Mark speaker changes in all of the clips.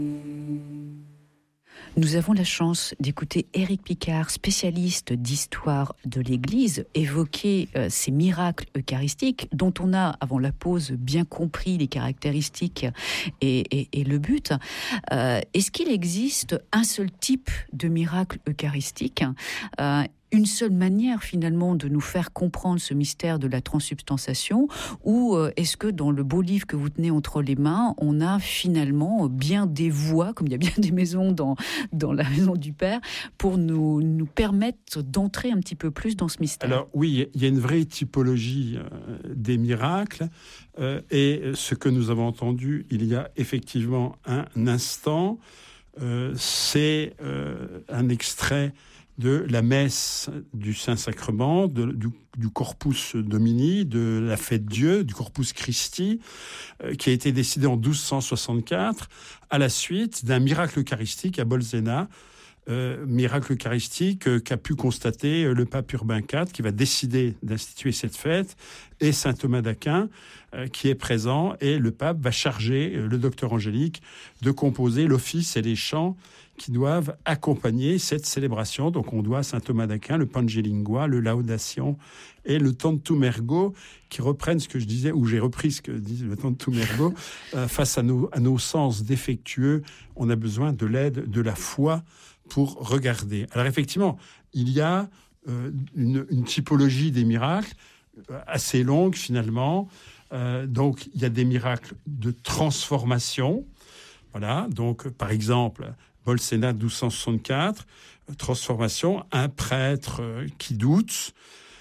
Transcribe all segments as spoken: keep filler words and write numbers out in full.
Speaker 1: Nous avons la chance d'écouter Éric Picard, spécialiste d'histoire de l'Église, évoquer euh, ces miracles eucharistiques dont on a, avant la pause, bien compris les caractéristiques et, et, et le but. Euh, est-ce qu'il existe un seul type de miracle eucharistique, euh, une seule manière finalement de nous faire comprendre ce mystère de la transsubstantiation, ou euh, est-ce que dans le beau livre que vous tenez entre les mains, on a finalement bien des voies, comme il y a bien des maisons dans, dans la maison du Père, pour nous, nous permettre d'entrer un petit peu plus dans ce mystère?
Speaker 2: Alors oui, il y a une vraie typologie euh, des miracles, euh, et ce que nous avons entendu il y a effectivement un instant, euh, c'est euh, un extrait de la messe du Saint-Sacrement, de, du, du Corpus Domini, de la fête Dieu, du Corpus Christi, euh, qui a été décidé en douze cent soixante-quatre à la suite d'un miracle eucharistique à Bolsena, euh, miracle eucharistique euh, qu'a pu constater euh, le pape Urbain quatre, qui va décider d'instituer cette fête, et saint Thomas d'Aquin, euh, qui est présent, et le pape va charger euh, le docteur Angélique de composer l'office et les chants qui doivent accompagner cette célébration. Donc on doit à saint Thomas d'Aquin le Pangelingua, le Laudation et le Tantum Ergo, qui reprennent ce que je disais, ou j'ai repris ce que dit le Tantum Ergo. euh, face à nos, à nos sens défectueux, on a besoin de l'aide de la foi pour regarder. Alors effectivement, il y a euh, une, une typologie des miracles assez longue finalement. Euh, donc il y a des miracles de transformation. Voilà, donc par exemple, Bolsena douze cent soixante-quatre, transformation, un prêtre euh, qui doute,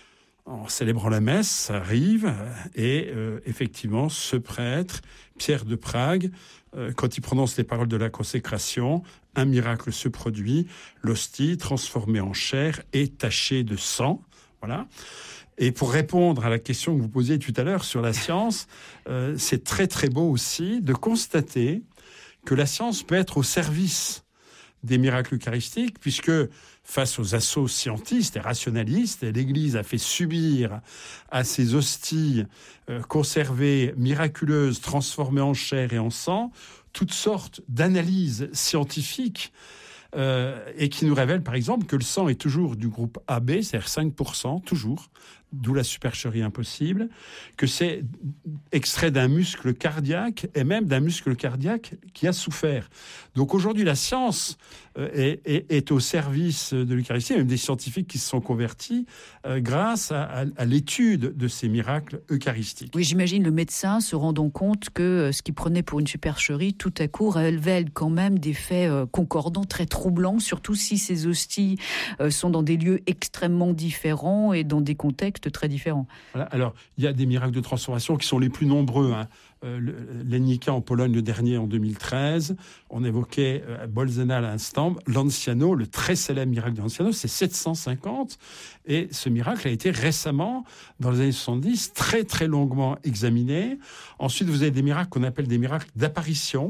Speaker 2: en célébrant la messe, arrive, et euh, effectivement, ce prêtre, Pierre de Prague, euh, quand il prononce les paroles de la consécration, un miracle se produit, l'hostie transformée en chair et tachée de sang, voilà. Et pour répondre à la question que vous posiez tout à l'heure sur la science, euh, c'est très très beau aussi de constater que la science peut être au service des miracles eucharistiques, puisque face aux assauts scientistes et rationalistes, l'Église a fait subir à ces hosties euh, conservées, miraculeuses, transformées en chair et en sang, toutes sortes d'analyses scientifiques, euh, et qui nous révèlent par exemple que le sang est toujours du groupe A B, c'est-à-dire cinq pour cent, toujours, d'où la supercherie impossible, que c'est extrait d'un muscle cardiaque, et même d'un muscle cardiaque qui a souffert. Donc aujourd'hui, la science euh, est, est, est au service de l'Eucharistie, même des scientifiques qui se sont convertis euh, grâce à, à, à l'étude de ces miracles eucharistiques.
Speaker 1: Oui, j'imagine le médecin se rendant compte que euh, ce qu'il prenait pour une supercherie, tout à coup révèle quand même des faits euh, concordants, très troublants, surtout si ces hosties euh, sont dans des lieux extrêmement différents et dans des contextes très différents.
Speaker 2: Voilà. Alors, il y a des miracles de transformation qui sont les plus nombreux. Hein. Euh, L'Enika en Pologne, le dernier en deux mille treize. On évoquait euh, Bolsena à l'instant. Lanciano, le très célèbre miracle de Lanciano, c'est sept cent cinquante. Et ce miracle a été récemment, dans les années soixante-dix, très très longuement examiné. Ensuite, vous avez des miracles qu'on appelle des miracles d'apparition.